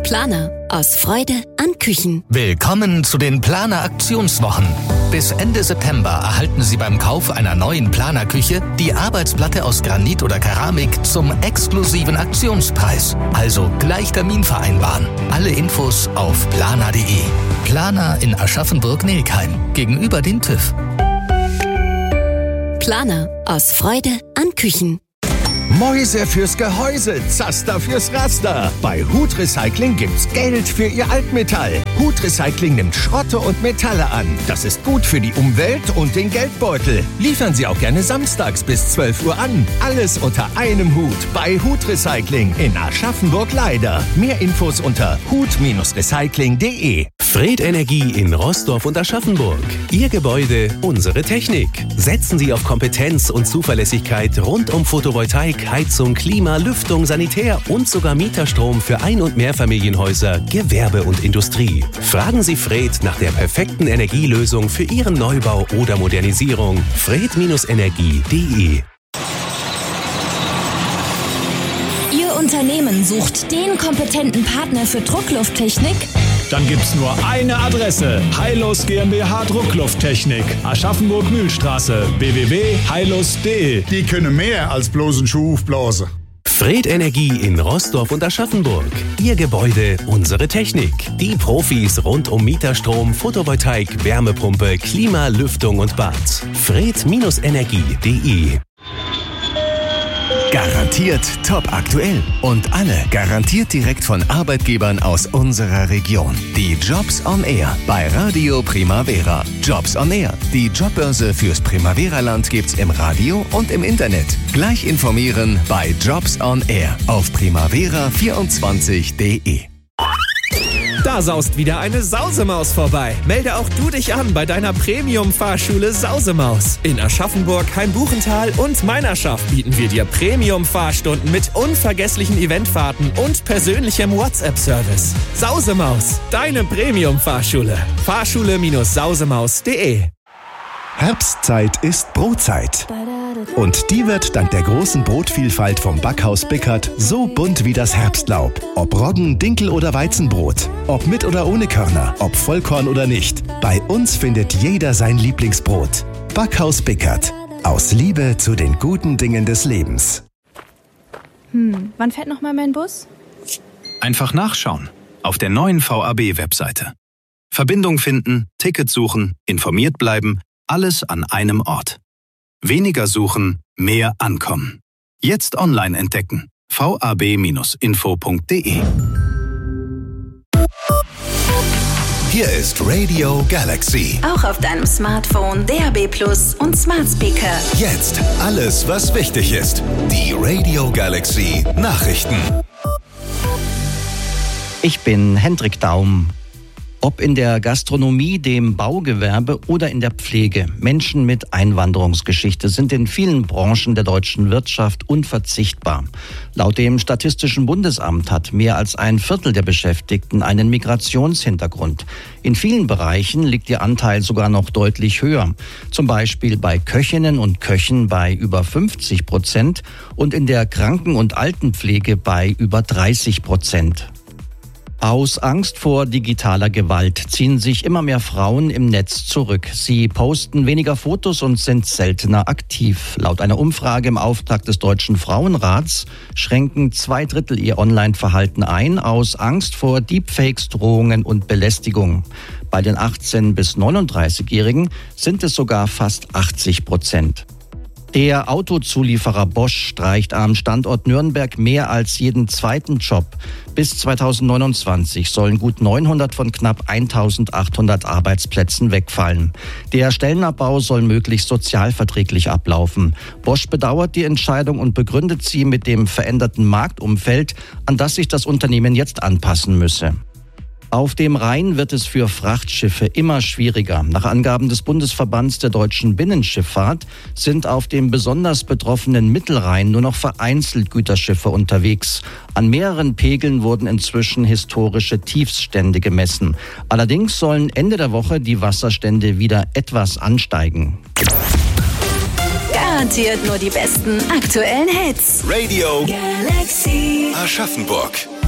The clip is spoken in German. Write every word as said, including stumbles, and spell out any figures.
Planer. Aus Freude an Küchen. Willkommen zu den Planer Aktionswochen. Bis Ende September erhalten Sie beim Kauf einer neuen Planer-Küche die Arbeitsplatte aus Granit oder Keramik zum exklusiven Aktionspreis. Also gleich Termin vereinbaren. Alle Infos auf planer punkt de. Planer in Aschaffenburg-Nelkheim, gegenüber dem TÜV. Planer. Aus Freude an Küchen. Mäuse fürs Gehäuse, Zaster fürs Raster. Bei Hut Recycling gibt's Geld für Ihr Altmetall. Hut Recycling nimmt Schrotte und Metalle an. Das ist gut für die Umwelt und den Geldbeutel. Liefern Sie auch gerne samstags bis zwölf Uhr an. Alles unter einem Hut bei Hut Recycling in Aschaffenburg-Leider. Mehr Infos unter hut recycling punkt de. Fred Energie in Roßdorf und Aschaffenburg. Ihr Gebäude, unsere Technik. Setzen Sie auf Kompetenz und Zuverlässigkeit rund um Photovoltaik, Heizung, Klima, Lüftung, Sanitär und sogar Mieterstrom für Ein- und Mehrfamilienhäuser, Gewerbe und Industrie. Fragen Sie Fred nach der perfekten Energielösung für Ihren Neubau oder Modernisierung. fred Energie punkt de. Ihr Unternehmen sucht den kompetenten Partner für Drucklufttechnik? Dann gibt's nur eine Adresse. Heilos GmbH Drucklufttechnik. Aschaffenburg-Mühlstraße. w w w punkt heilos punkt de. Die können mehr als bloß einen Schuh aufblasen. Fred Energie in Roßdorf und Aschaffenburg. Ihr Gebäude, unsere Technik. Die Profis rund um Mieterstrom, Photovoltaik, Wärmepumpe, Klima, Lüftung und Bad. fred Energie punkt de. Garantiert top aktuell und alle garantiert direkt von Arbeitgebern aus unserer Region. Die Jobs on Air bei Radio Primavera. Jobs on Air. Die Jobbörse fürs Primavera-Land gibt's im Radio und im Internet. Gleich informieren bei Jobs on Air auf primavera vierundzwanzig punkt de. Da saust wieder eine Sausemaus vorbei. Melde auch du dich an bei deiner Premium-Fahrschule Sausemaus. In Aschaffenburg, Heimbuchental und Meinerschaft bieten wir dir Premium-Fahrstunden mit unvergesslichen Eventfahrten und persönlichem WhatsApp-Service. Sausemaus, deine Premium-Fahrschule. fahrschule Sausemaus punkt de. Herbstzeit ist Brotzeit. Und die wird dank der großen Brotvielfalt vom Backhaus Bickert so bunt wie das Herbstlaub. Ob Roggen, Dinkel oder Weizenbrot, ob mit oder ohne Körner, ob Vollkorn oder nicht. Bei uns findet jeder sein Lieblingsbrot. Backhaus Bickert. Aus Liebe zu den guten Dingen des Lebens. Hm, wann fährt nochmal mein Bus? Einfach nachschauen. Auf der neuen V A B-Webseite. Verbindung finden, Ticket suchen, informiert bleiben, alles an einem Ort. Weniger suchen, mehr ankommen. Jetzt online entdecken. v a b info punkt de. Hier ist Radio Galaxy. Auch auf deinem Smartphone, D A B Plus und Smart Speaker. Jetzt alles, was wichtig ist. Die Radio Galaxy Nachrichten. Ich bin Hendrik Daum. Ob in der Gastronomie, dem Baugewerbe oder in der Pflege, Menschen mit Einwanderungsgeschichte sind in vielen Branchen der deutschen Wirtschaft unverzichtbar. Laut dem Statistischen Bundesamt hat mehr als ein Viertel der Beschäftigten einen Migrationshintergrund. In vielen Bereichen liegt ihr Anteil sogar noch deutlich höher. Zum Beispiel bei Köchinnen und Köchen bei über fünfzig Prozent und in der Kranken- und Altenpflege bei über dreißig Prozent. Aus Angst vor digitaler Gewalt ziehen sich immer mehr Frauen im Netz zurück. Sie posten weniger Fotos und sind seltener aktiv. Laut einer Umfrage im Auftrag des Deutschen Frauenrats schränken zwei Drittel ihr Online-Verhalten ein aus Angst vor Deepfakes, Drohungen und Belästigung. Bei den achtzehn- bis neununddreißigjährigen sind es sogar fast achtzig Prozent. Der Autozulieferer Bosch streicht am Standort Nürnberg mehr als jeden zweiten Job. Bis zweitausendneunundzwanzig sollen gut neunhundert von knapp eintausendachthundert Arbeitsplätzen wegfallen. Der Stellenabbau soll möglichst sozialverträglich ablaufen. Bosch bedauert die Entscheidung und begründet sie mit dem veränderten Marktumfeld, an das sich das Unternehmen jetzt anpassen müsse. Auf dem Rhein wird es für Frachtschiffe immer schwieriger. Nach Angaben des Bundesverbands der deutschen Binnenschifffahrt sind auf dem besonders betroffenen Mittelrhein nur noch vereinzelt Güterschiffe unterwegs. An mehreren Pegeln wurden inzwischen historische Tiefststände gemessen. Allerdings sollen Ende der Woche die Wasserstände wieder etwas ansteigen. Garantiert nur die besten aktuellen Hits. Radio Galaxy Aschaffenburg.